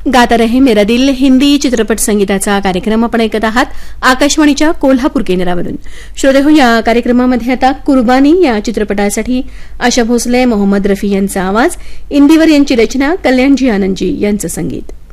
गाता रहे मेरा दिल हिंदी चित्रपट संगीताचा कार्यक्रम आपण ऐकत आहात आकाशवाणीच्या कोल्हापूर केंद्रावरून. श्रोतेहो, या कार्यक्रमामध्ये आता कुर्बानी या चित्रपटासाठी आशा भोसले, मोहम्मद रफी यांचा आवाज, इंदिवर यांची रचना, कल्याणजी आनंदजी यांचं संगीत.